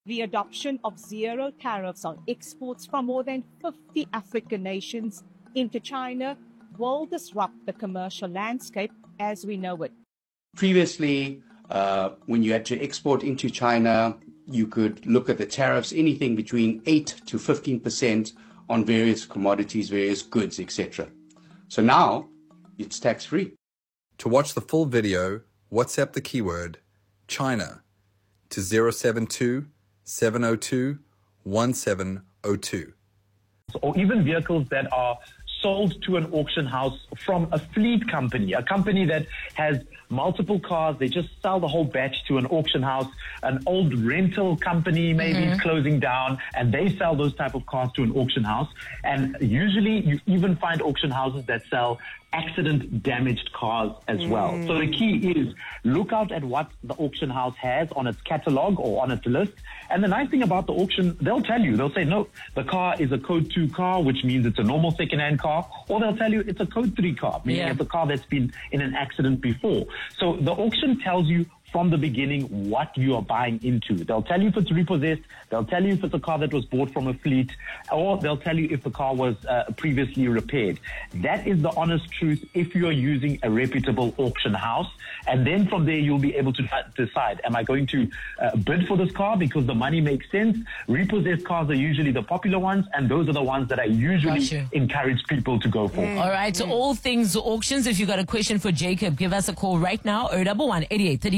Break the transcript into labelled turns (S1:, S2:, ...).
S1: The adoption of zero tariffs on exports from more than 50 African nations into China will disrupt the commercial landscape as we know it.
S2: Previously, when you had to export into China, you could look at the tariffs, anything between 8 to 15% on various commodities, various goods, etc. So now it's tax-free.
S3: To watch the full video, WhatsApp the keyword China to 072 702 1702.
S4: Or even vehicles that are sold to an auction house from a fleet company, a company that has multiple cars. They just sell the whole batch to an auction house. An old rental company maybe is closing down, and they sell those type of cars to an auction house. And usually you even find auction houses that sell accident damaged cars as well. So the key is look out at what the auction house has on its catalog or on its list. And the nice thing about the auction, they'll tell you, they'll say, no, the car is a code 2 car, which means it's a normal second-hand car, or they'll tell you it's a code 3 car, meaning it's a car that's been in an accident before. So the auction tells you from the beginning what you are buying into. They'll tell you if it's repossessed, they'll tell you if it's a car that was bought from a fleet, or they'll tell you if the car was previously repaired. That is the honest truth if you are using a reputable auction house. And then from there, you'll be able to decide, am I going to bid for this car because the money makes sense? Repossessed cars are usually the popular ones, and those are the ones that I usually encourage people to go for.
S5: All right, so all things auctions. If you got a question for Jacob, give us a call right now, 011 88 30.